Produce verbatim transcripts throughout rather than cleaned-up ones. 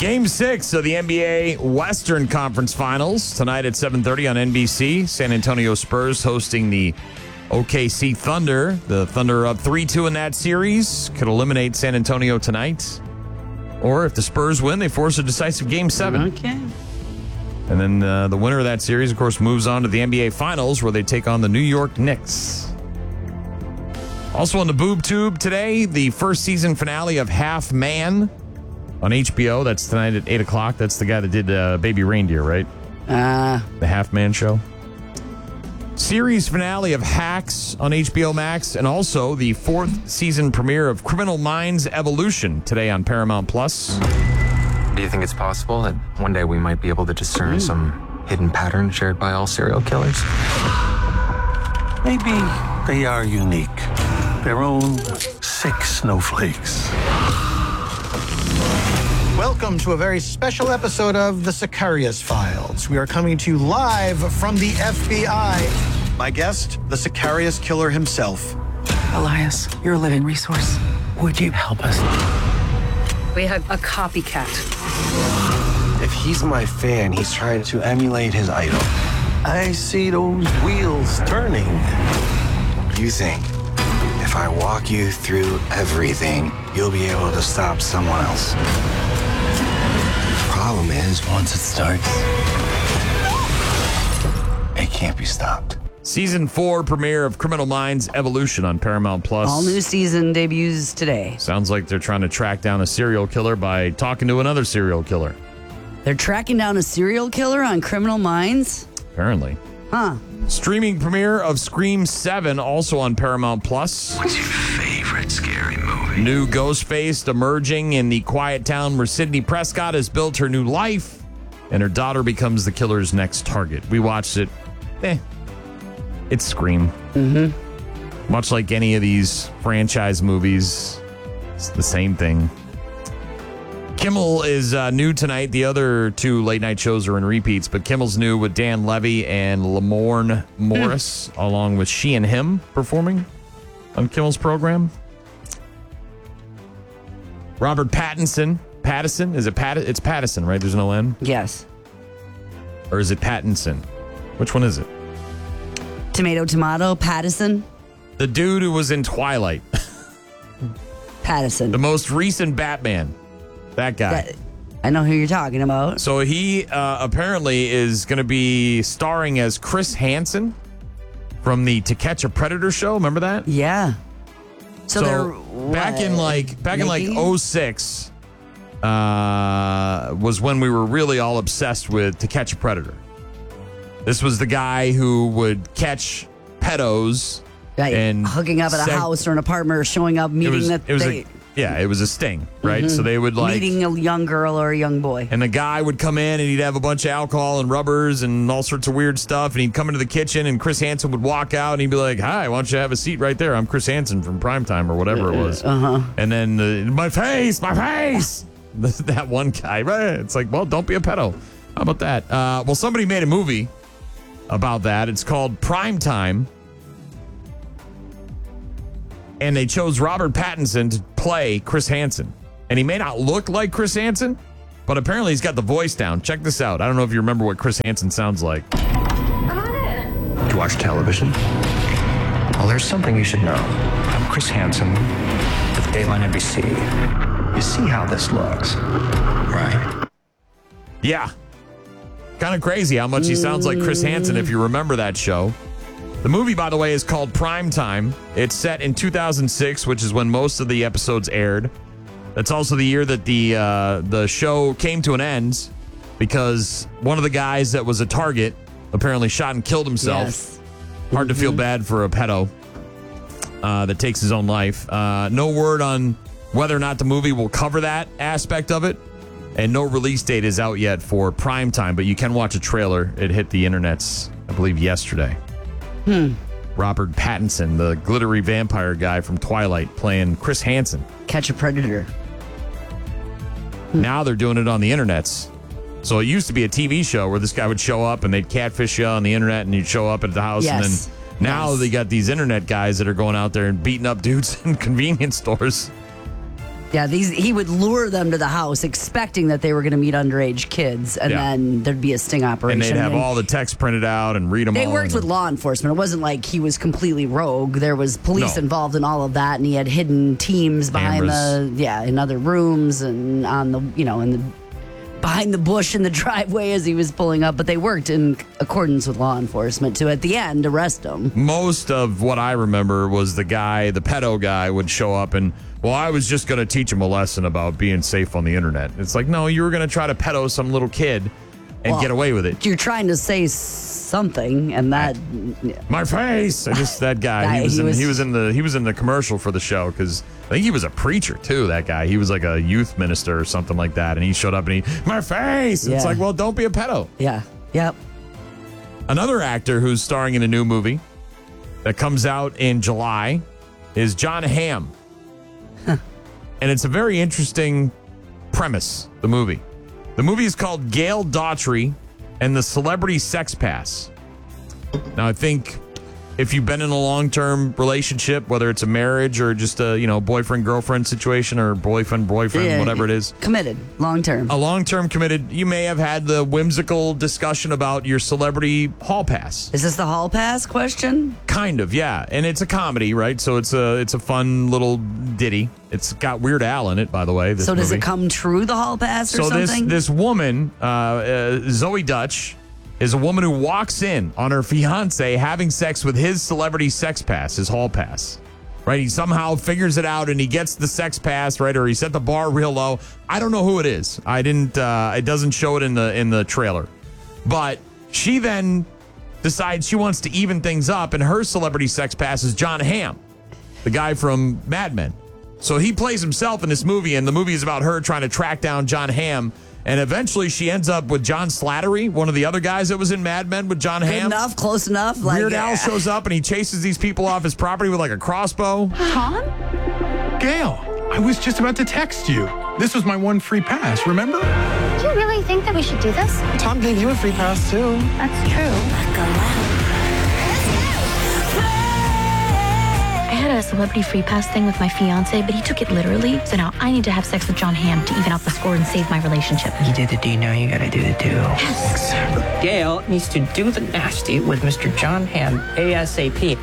Game six of the N B A Western Conference Finals tonight at seven thirty on N B C. San Antonio Spurs hosting the O K C Thunder. The Thunder are up three two in that series. Could eliminate San Antonio tonight. Or if the Spurs win, they force a decisive Game seven. Okay. And then uh, the winner of that series, of course, moves on to the N B A Finals where they take on the New York Knicks. Also on the Boob Tube today, the first season finale of Half Man on H B O. That's tonight at eight o'clock. That's the guy that did uh, Baby Reindeer, right? Uh, the Half Man show. Series finale of Hacks on H B O Max, and also the fourth season premiere of Criminal Minds Evolution today on Paramount Plus. Do you think it's possible that one day we might be able to discern mm. some hidden pattern shared by all serial killers? Maybe they are unique. Their own sick snowflakes. Welcome to a very special episode of the Sicarius Files. We are coming to you live from the F B I. My guest, the Sicarius killer himself. Elias, you're a living resource. Would you help us? We have a copycat. If he's my fan, he's trying to emulate his idol. I see those wheels turning. You think if I walk you through everything, you'll be able to stop someone else? Problem is, once it starts, it can't be stopped. Season four premiere of Criminal Minds Evolution on Paramount Plus. All new season debuts today. Sounds like they're trying to track down a serial killer by talking to another serial killer. They're tracking down a serial killer on Criminal Minds? Apparently. Huh. Streaming premiere of Scream seven, also on Paramount Plus. What's your favorite scary movie? New Ghostface emerging in the quiet town where Sidney Prescott has built her new life, and her daughter becomes the killer's next target. We watched it. Eh. It's Scream. Mm-hmm. Much like any of these franchise movies, it's the same thing. Kimmel is uh, new tonight. The other two late night shows are in repeats, but Kimmel's new with Dan Levy and Lamorne Morris, mm. along with She and Him performing on Kimmel's program. Robert Pattinson. Pattison? Is it Pat? It's Pattison, right? There's no N? Yes. Or is it Pattinson? Which one is it? Tomato, tomato, Pattison. The dude who was in Twilight. Pattison. The most recent Batman. That guy. That, I know who you're talking about. So he uh, apparently is going to be starring as Chris Hansen from the To Catch a Predator show. Remember that? Yeah. So, so they're back what, in like back making? in like oh six uh, was when we were really all obsessed with To Catch a Predator. This was the guy who would catch pedos right. and hooking up at seg- a house or an apartment or showing up, meeting it was, that it was they, a, yeah, it was a sting, right? Mm-hmm. So they would like meeting a young girl or a young boy, and the guy would come in and he'd have a bunch of alcohol and rubbers and all sorts of weird stuff, and he'd come into the kitchen and Chris Hansen would walk out and he'd be like, "Hi, why don't you have a seat right there? I'm Chris Hansen from Primetime," or whatever it was. Uh huh. And then uh, my face, my face. That one guy, right? It's like, well, don't be a pedo. How about that? Uh, well, somebody made a movie about that. It's called Primetime. And they chose Robert Pattinson to play Chris Hansen. And he may not look like Chris Hansen, but apparently he's got the voice down. Check this out. I don't know if you remember what Chris Hansen sounds like. Do you watch television? Well, there's something you should know. I'm Chris Hansen with Dateline N B C. You see how this looks, right? Yeah. Kind of crazy how much he sounds like Chris Hansen if you remember that show. The movie, by the way, is called Primetime. It's set in two thousand six, which is when most of the episodes aired. That's also the year that the uh, the show came to an end because one of the guys that was a target apparently shot and killed himself. Yes. Hard mm-hmm. to feel bad for a pedo uh, that takes his own life. Uh, no word on whether or not the movie will cover that aspect of it. And no release date is out yet for Primetime, but you can watch a trailer. It hit the internets, I believe, yesterday. Hmm. Robert Pattinson, the glittery vampire guy from Twilight, playing Chris Hansen. Catch a Predator. Now they're doing it on the internets. So it used to be a T V show where this guy would show up and they'd catfish you on the internet and you'd show up at the house. Yes. And then now yes. they got these internet guys that are going out there and beating up dudes in convenience stores. Yeah, these he would lure them to the house expecting that they were going to meet underage kids, and Yeah. then there'd be a sting operation. And they'd have And all the text printed out and read them They all. worked and- with law enforcement. It wasn't like he was completely rogue. There was police No. involved in all of that, and he had hidden teams behind Cameras. the yeah in other rooms and on the you know in the behind the bush in the driveway as he was pulling up. But they worked in accordance with law enforcement to at the end arrest him. Most of what I remember was the guy, the pedo guy, would show up and, well, I was just going to teach him a lesson about being safe on the internet. It's like, no, you were going to try to pedo some little kid and Well, get away with it. You're trying to say something, and that My face. I just that guy. Guy, he was he in. was- he was in the. He was in the commercial for the show because I think he was a preacher too. That guy. He was like a youth minister or something like that. And he showed up and he my face. It's Yeah. like, well, don't be a pedo. yeah yep. Another actor who's starring in a new movie that comes out in July is John Hamm. And it's a very interesting premise, the movie. The movie is called Gail Daughtry and the Celebrity Sex Pass. Now, I think if you've been in a long-term relationship, whether it's a marriage or just a, you know, boyfriend-girlfriend situation or boyfriend-boyfriend, Yeah, whatever it is, Committed, long term. a long-term committed, you may have had the whimsical discussion about your celebrity hall pass. Is this the hall pass question? Kind of, yeah. And it's a comedy, right? So it's a it's a fun little ditty. It's got Weird Al in it, by the way. This So does movie. it come true, the hall pass or So this something? this woman, uh, uh, Zoe Dutch, is a woman who walks in on her fiance having sex with his celebrity sex pass, his hall pass. Right? He somehow figures it out and he gets the sex pass, right? Or he set the bar real low. I don't know who it is. I didn't. Uh, it doesn't show it in the in the trailer. But she then decides she wants to even things up, and her celebrity sex pass is John Hamm, the guy from Mad Men. So he plays himself in this movie, and the movie is about her trying to track down John Hamm. And eventually she ends up with John Slattery, one of the other guys that was in Mad Men with John Good Hamm. enough, close enough. Like, Weird Al uh, shows up and he chases these people off his property with like a crossbow. Tom? Gail, I was just about to text you. This was my one free pass, remember? Do you really think that we should do this? Tom gave you a free pass, too. That's true. I had a celebrity free pass thing with my fiance, but he took it literally. So now I need to have sex with John Hamm to even out the score and save my relationship. You did the do, now you gotta do the do. Gail needs to do the nasty with Mister John Hamm ASAP.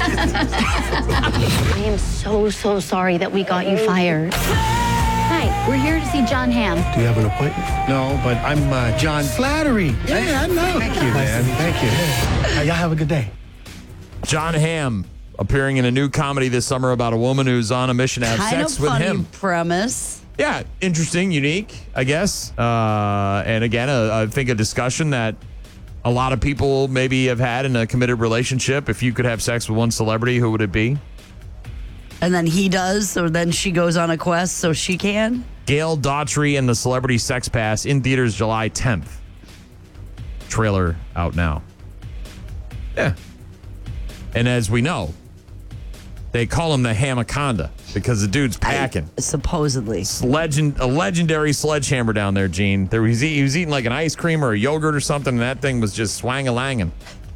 I am so, so sorry that we got you fired. Hi, we're here to see John Hamm. Do you have an appointment? No, but I'm uh, John Slattery. Yeah, I know. Thank you, man. Thank you. Hey, y'all have a good day. John Hamm appearing in a new comedy this summer about a woman who's on a mission to have kind sex of with funny him. premise. Yeah, interesting, unique, I guess. Uh, and again, a, I think a discussion that a lot of people maybe have had in a committed relationship. If you could have sex with one celebrity, who would it be? And then he does, so then she goes on a quest so she can. Gail Daughtry and the Celebrity Sex Pass in theaters July tenth. Trailer out now. Yeah. And as we know, they call him the Hamaconda because the dude's packing. I, supposedly. It's legend, a legendary sledgehammer down there, Gene. There was, he was eating like an ice cream or a yogurt or something, and that thing was just swang-a-langing.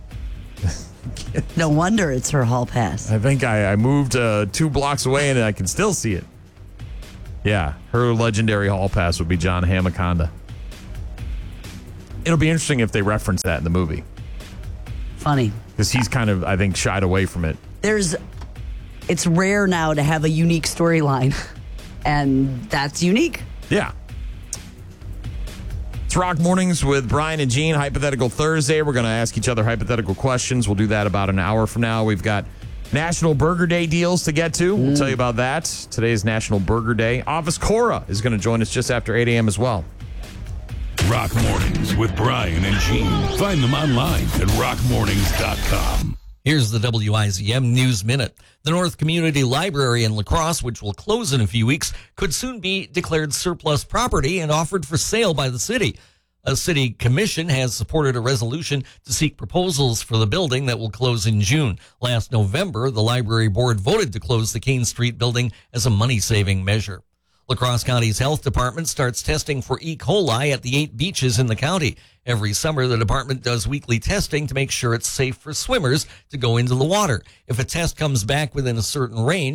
No wonder it's her hall pass. I think I, I moved uh, two blocks away and I can still see it. Yeah, her legendary hall pass would be John Hamaconda. It'll be interesting if they reference that in the movie. Funny. Because he's kind of, I think, shied away from it. There's, it's rare now to have a unique storyline, and that's unique. Yeah. It's Rock Mornings with Brian and Gene. Hypothetical Thursday. We're going to ask each other hypothetical questions. We'll do that about an hour from now. We've got National Burger Day deals to get to. We'll tell you about that. Today is National Burger Day. Office Cora is going to join us just after eight a.m. as well. Rock Mornings with Brian and Gene. Find them online at rock mornings dot com. Here's the W I Z M News Minute. The North Community Library in La Crosse, which will close in a few weeks, could soon be declared surplus property and offered for sale by the city. A city commission has supported a resolution to seek proposals for the building that will close in June. Last November, the library board voted to close the Kane Street building as a money-saving measure. La Crosse County's health department starts testing for E. coli at the eight beaches in the county. Every summer, the department does weekly testing to make sure it's safe for swimmers to go into the water. If a test comes back within a certain range,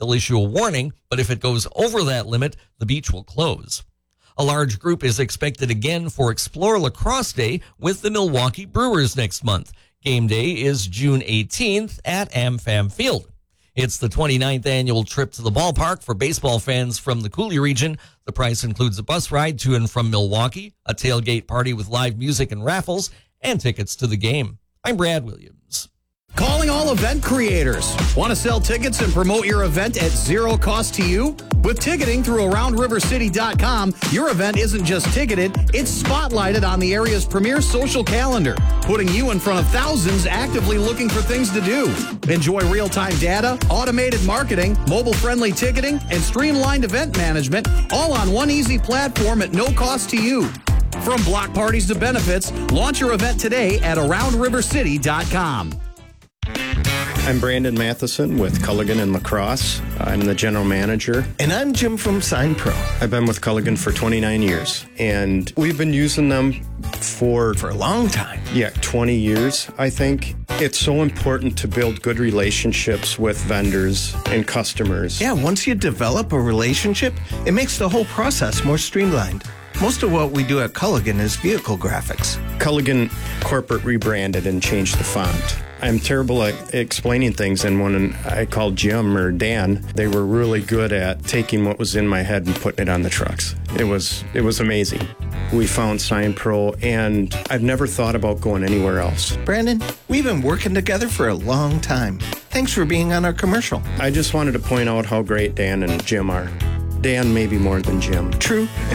They'll issue a warning, but if it goes over that limit, the beach will close. A large group is expected again for Explore Lacrosse Day with the Milwaukee Brewers next month. Game day is June eighteenth at AmFam Field. It's the twenty-ninth annual trip to the ballpark for baseball fans from the Cooley region. The price includes a bus ride to and from Milwaukee, a tailgate party with live music and raffles, and tickets to the game. I'm Brad Williams. Calling all event creators. Want to sell tickets and promote your event at zero cost to you? With ticketing through around river city dot com, your event isn't just ticketed, it's spotlighted on the area's premier social calendar, putting you in front of thousands actively looking for things to do. Enjoy real-time data, automated marketing, mobile-friendly ticketing, and streamlined event management, all on one easy platform at no cost to you. From block parties to benefits, launch your event today at around river city dot com. I'm Brandon Matheson with Culligan and Lacrosse. I'm the general manager. And I'm Jim from Sign Pro. I've been with Culligan for twenty-nine years, and we've been using them for... For a long time. Yeah, twenty years, I think. It's so important to build good relationships with vendors and customers. Yeah, once you develop a relationship, it makes the whole process more streamlined. Most of what we do at Culligan is vehicle graphics. Culligan corporate rebranded and changed the font. I'm terrible at explaining things, and when I called Jim or Dan, they were really good at taking what was in my head and putting it on the trucks. It was it was amazing. We found Sign Pro, and I've never thought about going anywhere else. Brandon, we've been working together for a long time. Thanks for being on our commercial. I just wanted to point out how great Dan and Jim are. Dan maybe more than Jim. True. Go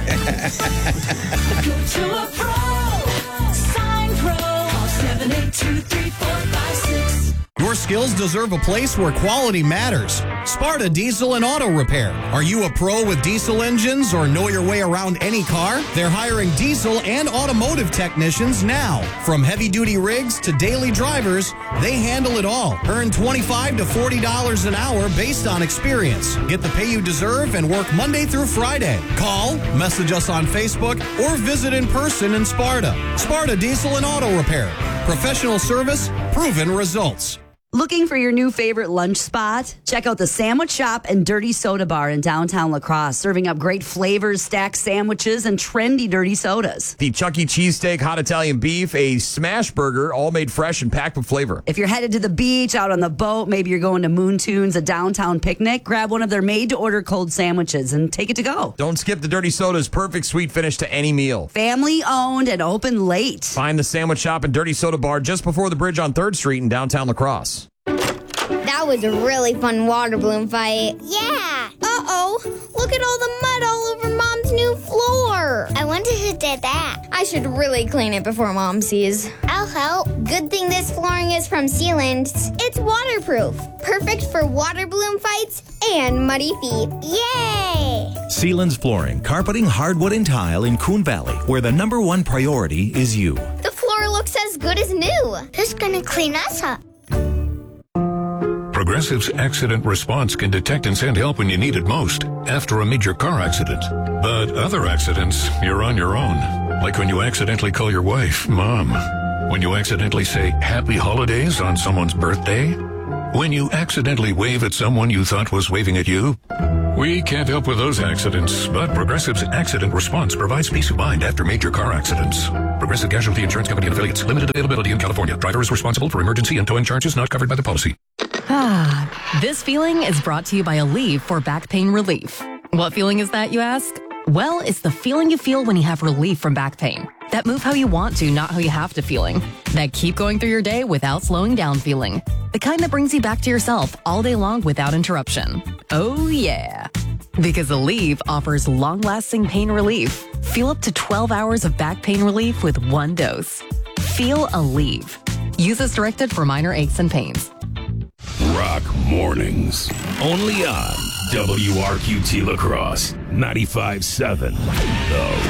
to a pro. Sign Pro. Call seven eight two, three four five six. Your skills deserve a place where quality matters. Sparta Diesel and Auto Repair. Are you a pro with diesel engines or know your way around any car? They're hiring diesel and automotive technicians now. From heavy-duty rigs to daily drivers, they handle it all. Earn twenty-five to forty dollars an hour based on experience. Get the pay you deserve and work Monday through Friday. Call, message us on Facebook, or visit in person in Sparta. Sparta Diesel and Auto Repair. Professional service, proven results. Looking for your new favorite lunch spot? Check out the Sandwich Shop and Dirty Soda Bar in downtown La Crosse, serving up great flavors, stacked sandwiches, and trendy dirty sodas. The Chuck E. Cheese steak, hot Italian beef, a smash burger, all made fresh and packed with flavor. If you're headed to the beach, out on the boat, maybe you're going to Moon Tunes, a downtown picnic, grab one of their made-to-order cold sandwiches and take it to go. Don't skip the Dirty Soda's perfect sweet finish to any meal. Family-owned and open late. Find the Sandwich Shop and Dirty Soda Bar just before the bridge on third street in downtown La Crosse. That was a really fun water balloon fight. Yeah. Uh-oh. Look at all the mud all over Mom's new floor. I wonder who did that. I should really clean it before Mom sees. I'll help. Good thing this flooring is from Sealands. It's waterproof. Perfect for water balloon fights and muddy feet. Yay! Sealands Flooring, carpeting, hardwood, and tile in Coon Valley, where the number one priority is you. The floor looks as good as new. Who's gonna clean us up? Progressive's accident response can detect and send help when you need it most, after a major car accident. But other accidents, you're on your own. Like when you accidentally call your wife Mom. When you accidentally say Happy Holidays on someone's birthday. When you accidentally wave at someone you thought was waving at you. We can't help with those accidents, but Progressive's accident response provides peace of mind after major car accidents. Progressive Casualty Insurance Company and affiliates. Limited availability in California. Driver is responsible for emergency and towing charges not covered by the policy. Ah, this feeling is brought to you by Aleve for back pain relief. What feeling is that, you ask? Well, it's the feeling you feel when you have relief from back pain. That move how you want to, not how you have to feeling. That keep going through your day without slowing down feeling. The kind that brings you back to yourself all day long without interruption. Oh, yeah. Because Aleve offers long-lasting pain relief. Feel up to twelve hours of back pain relief with one dose. Feel Aleve. Use as directed for minor aches and pains. Rock Mornings. Only on W R Q T La Crosse ninety-five point seven. The